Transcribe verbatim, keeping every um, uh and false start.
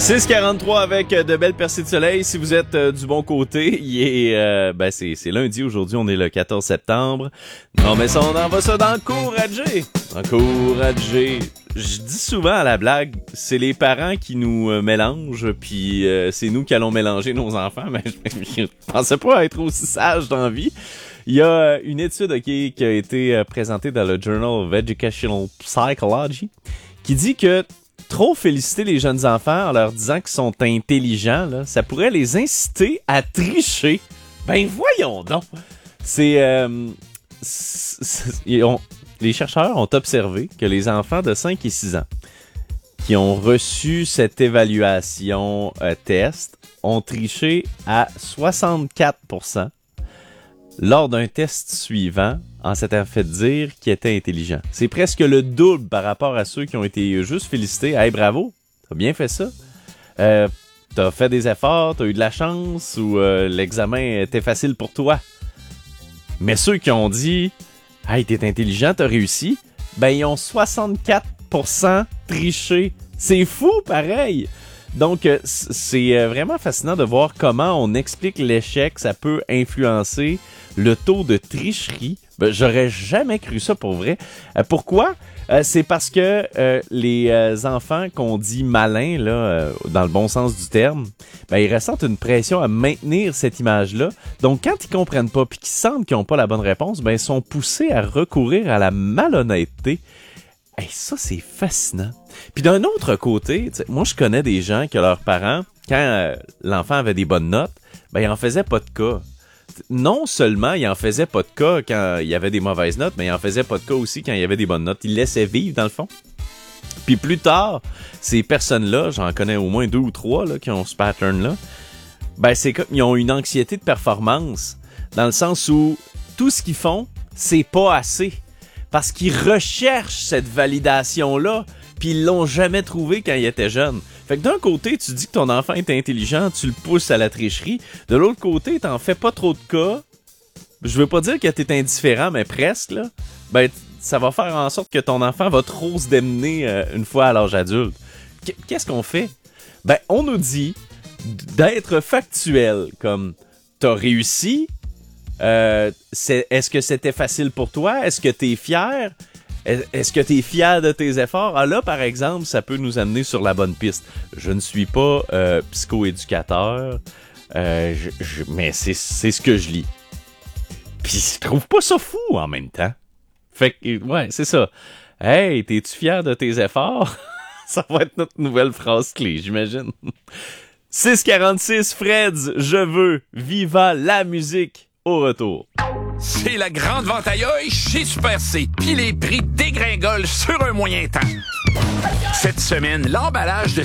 six quarante-trois avec de belles percées de soleil. Si vous êtes euh, du bon côté, il est, euh, ben c'est, c'est lundi aujourd'hui, on est le quatorze septembre. Non mais ça, on en va ça d'encourager. Encourager. Je dis souvent à la blague, c'est les parents qui nous euh, mélangent, puis euh, c'est nous qui allons mélanger nos enfants. Mais je, je pensais pas être aussi sage dans la vie. Il y a une étude okay, qui a été euh, présentée dans le Journal of Educational Psychology qui dit que trop féliciter les jeunes enfants en leur disant qu'ils sont intelligents, là, ça pourrait les inciter à tricher. Ben voyons donc! C'est, euh, c'est, c'est on, les chercheurs ont observé que les enfants de cinq et six ans qui ont reçu cette évaluation euh, test ont triché à soixante-quatre pour cent lors d'un test suivant en s'étant fait dire qu'ils étaient intelligents. C'est presque le double par rapport à ceux qui ont été juste félicités. Hey, bravo, t'as bien fait ça. Euh, t'as fait des efforts, t'as eu de la chance ou euh, l'examen était facile pour toi. Mais ceux qui ont dit hey, t'es intelligent, t'as réussi, ben ils ont soixante-quatre pour cent triché. C'est fou, pareil. Donc, c'est vraiment fascinant de voir comment on explique l'échec. Ça peut influencer le taux de tricherie. Ben, j'aurais jamais cru ça pour vrai. Euh, pourquoi? Euh, c'est parce que euh, les euh, enfants qu'on dit malins, là, euh, dans le bon sens du terme, ben, ils ressentent une pression à maintenir cette image-là. Donc, quand ils comprennent pas puis qu'ils sentent qu'ils n'ont pas la bonne réponse, ben, ils sont poussés à recourir à la malhonnêteté. Hey, ça, c'est fascinant. Puis d'un autre côté, moi, je connais des gens que leurs parents, quand euh, l'enfant avait des bonnes notes, ben, ils en faisaient pas de cas. Non seulement ils en faisaient pas de cas quand il y avait des mauvaises notes, mais ils en faisaient pas de cas aussi quand il y avait des bonnes notes. Ils laissaient vivre, dans le fond. Puis plus tard, ces personnes-là, j'en connais au moins deux ou trois là, qui ont ce pattern-là, ben, c'est comme ils ont une anxiété de performance, dans le sens où tout ce qu'ils font, c'est pas assez. Parce qu'ils recherchent cette validation-là, puis ils l'ont jamais trouvée quand ils étaient jeunes. Fait que d'un côté, tu dis que ton enfant est intelligent, tu le pousses à la tricherie. De l'autre côté, t'en fais pas trop de cas. Je veux pas dire que t'es indifférent, mais presque, là. Ben, ça va faire en sorte que ton enfant va trop se démener euh, une fois à l'âge adulte. Qu'est-ce qu'on fait? Ben, on nous dit d'être factuel, comme t'as réussi. Euh, c'est, est-ce que c'était facile pour toi? Est-ce que t'es fier? Est-ce que t'es fier de tes efforts? Ah là, par exemple, ça peut nous amener sur la bonne piste. Je ne suis pas euh, psychoéducateur, euh, je, je, mais c'est, c'est ce que je lis. Puis je trouve pas ça fou en même temps. Fait que, ouais, c'est ça. Hey, t'es-tu fier de tes efforts? Ça va être notre nouvelle phrase clé, j'imagine. six quarante-six, Freds, je veux, viva la musique. Au retour. C'est la grande vente aïe chez Super C. Puis les prix dégringolent sur un moyen temps. Cette semaine, l'emballage de